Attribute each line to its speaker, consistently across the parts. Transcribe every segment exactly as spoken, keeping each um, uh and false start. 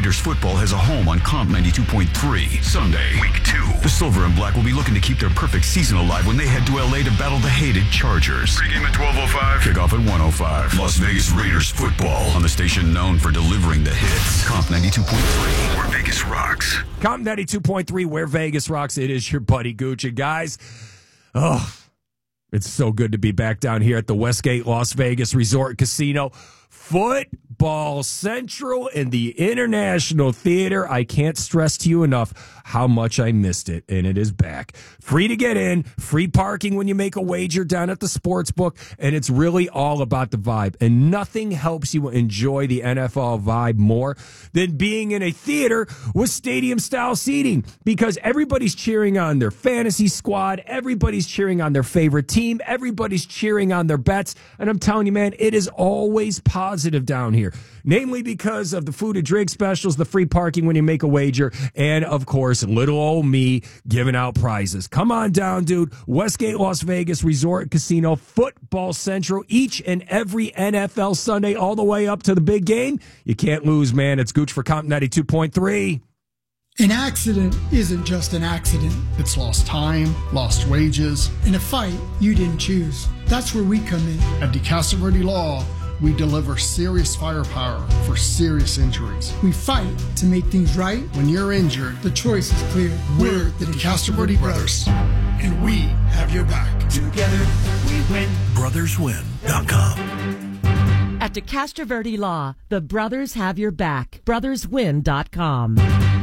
Speaker 1: Raiders football has a home on Comp ninety-two point three. Sunday, week two. The Silver and Black will be looking to keep their perfect season alive when they head to L A to battle the hated Chargers. Pre-game at twelve oh five. Kickoff at one oh five. Las Vegas Raiders football on the station known for delivering the hits. Comp ninety-two point three, where Vegas rocks.
Speaker 2: Comp ninety-two point three, where Vegas rocks. It is your buddy Gooch. And guys, oh, it's so good to be back down here at the Westgate Las Vegas Resort Casino. Football Central in the International Theater. I can't stress to you enough how much I missed it, and it is back. Free to get in, free parking when you make a wager down at the sports book, and it's really all about the vibe. And nothing helps you enjoy the N F L vibe more than being in a theater with stadium-style seating, because everybody's cheering on their fantasy squad, everybody's cheering on their favorite team, everybody's cheering on their bets, and I'm telling you, man, it is always positive down here, namely because of the food and drink specials, the free parking when you make a wager, and of course, little old me giving out prizes. Come on down, dude. Westgate Las Vegas Resort Casino, Football Central, each and every N F L Sunday, all the way up to the big game. You can't lose, man. It's Gooch for Comp ninety-two point three.
Speaker 3: An accident isn't just an accident. It's lost time, lost wages, and a fight you didn't choose. That's where we come in. At DeCastro Verde Law, we deliver serious firepower for serious injuries. We fight to make things right. When you're injured, the choice is clear. We're the DeCastro Verde Brothers, and we have your back.
Speaker 4: Together, we win. brothers win dot com.
Speaker 5: At DeCastro Verde Law, the brothers have your back. brothers win dot com.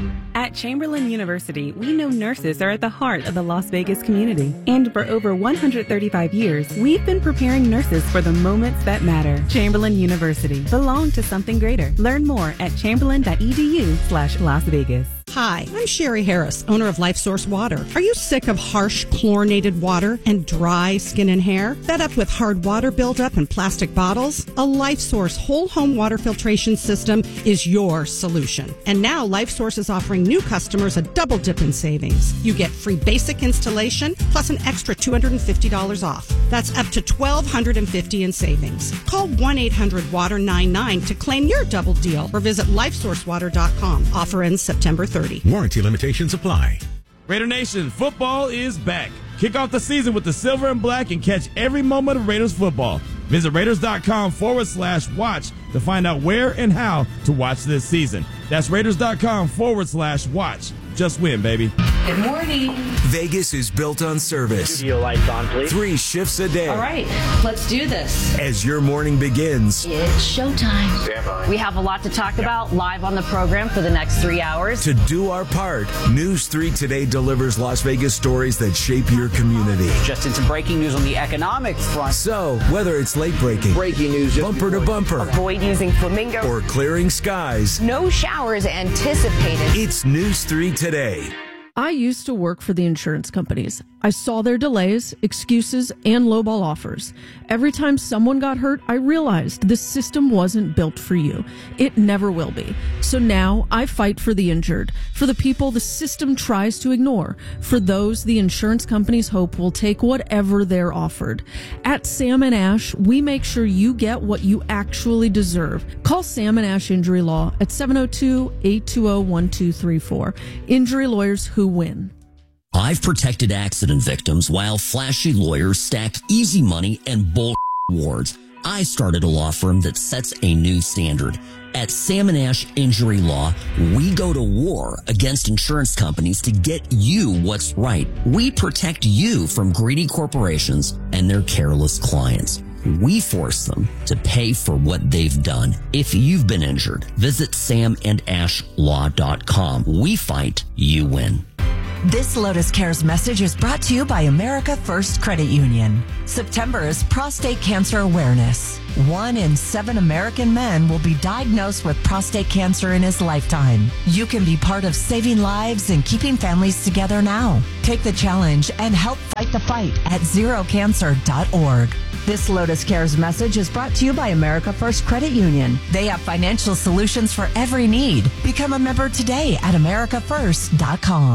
Speaker 6: At Chamberlain University, we know nurses are at the heart of the Las Vegas community. And for over one hundred thirty-five years, we've been preparing nurses for the moments that matter. Chamberlain University. Belong to something greater. Learn more at chamberlain.edu slash Las Vegas.
Speaker 7: Hi, I'm Sherry Harris, owner of Life Source Water. Are you sick of harsh chlorinated water and dry skin and hair? Fed up with hard water buildup in plastic bottles? A Life Source whole home water filtration system is your solution. And now Life Source is offering new customers a double dip in savings. You get free basic installation plus an extra two hundred fifty dollars off. That's up to one thousand two hundred fifty dollars in savings. Call one eight hundred water ninety-nine to claim your double deal or visit life source water dot com. Offer ends September thirtieth.
Speaker 8: Warranty limitations apply.
Speaker 9: Raider Nation, football is back. Kick off the season with the Silver and Black and catch every moment of Raiders football. Visit Raiders.com forward slash watch to find out where and how to watch this season. That's Raiders.com forward slash watch. Just win, baby.
Speaker 4: Good morning.
Speaker 10: Vegas is built on service.
Speaker 11: Studio lights on, please.
Speaker 10: Three shifts a day.
Speaker 12: All right, let's do this.
Speaker 10: As your morning begins,
Speaker 12: it's showtime.
Speaker 11: Stand by.
Speaker 12: We have a lot to talk about live on the program for the next three hours.
Speaker 10: To do our part, News three Today delivers Las Vegas stories that shape your community.
Speaker 13: Just in some breaking news on the economic front.
Speaker 10: So, whether it's late breaking,
Speaker 13: breaking news,
Speaker 10: bumper to bumper,
Speaker 12: avoid using flamingo,
Speaker 10: or clearing skies,
Speaker 12: no showers anticipated.
Speaker 10: It's News three Today.
Speaker 14: I used to work for the insurance companies. I saw their delays, excuses, and lowball offers. Every time someone got hurt, I realized this system wasn't built for you. It never will be. So now I fight for the injured, for the people the system tries to ignore, for those the insurance companies hope will take whatever they're offered. At Sam and Ash, we make sure you get what you actually deserve. Call Sam and Ash Injury Law at seven oh two, eight two zero, one two three four. Injury lawyers who win.
Speaker 15: I've protected accident victims while flashy lawyers stack easy money and bull awards. I started a law firm that sets a new standard. At Sam and Ash Injury Law, we go to war against insurance companies to get you what's right. We protect you from greedy corporations and their careless clients. We force them to pay for what they've done. If you've been injured, visit sam and ash law dot com. We fight, you win.
Speaker 16: This Lotus Cares message is brought to you by America First Credit Union. September is Prostate Cancer Awareness. One in seven American men will be diagnosed with prostate cancer in his lifetime. You can be part of saving lives and keeping families together now. Take the challenge and help fight the fight at zero cancer dot org. This Lotus Cares message is brought to you by America First Credit Union. They have financial solutions for every need. Become a member today at america first dot com.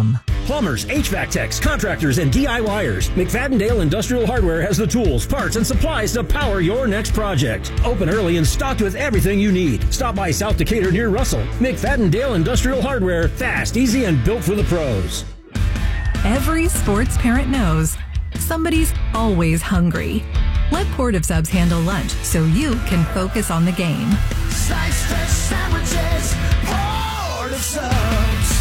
Speaker 11: Plumbers, H V A C techs, contractors, and DIYers. McFadden-Dale Industrial Hardware has the tools, parts, and supplies to power your next project. Open early and stocked with everything you need. Stop by South Decatur near Russell. McFadden-Dale Industrial Hardware. Fast, easy, and built for the pros.
Speaker 17: Every sports parent knows somebody's always hungry. Let Portive Subs handle lunch so you can focus on the game.
Speaker 18: Slice fresh sandwiches, Portive Subs.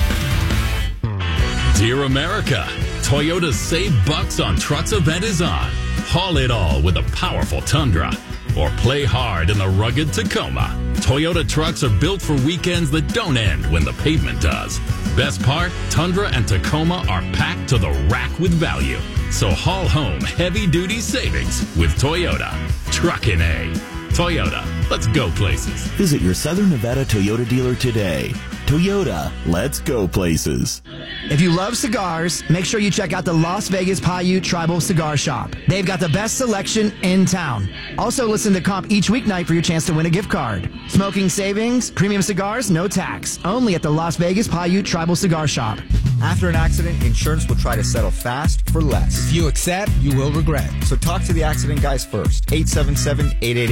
Speaker 19: Dear America, Toyota's Save Bucks on Trucks event is on. Haul it all with a powerful Tundra. Or play hard in the rugged Tacoma. Toyota trucks are built for weekends that don't end when the pavement does. Best part, Tundra and Tacoma are packed to the rack with value. So haul home heavy-duty savings with Toyota. Truckin' A. Toyota, let's go places.
Speaker 20: Visit your Southern Nevada Toyota dealer today. Toyota, let's go places.
Speaker 21: If you love cigars, make sure you check out the Las Vegas Paiute Tribal Cigar Shop. They've got the best selection in town. Also listen to Comp each weeknight for your chance to win a gift card. Smoking savings, premium cigars, no tax. Only at the Las Vegas Paiute Tribal Cigar Shop.
Speaker 22: After an accident, insurance will try to settle fast for less.
Speaker 23: If you accept, you will regret.
Speaker 22: So talk to the accident guys first. eight seven seven, eight eight eight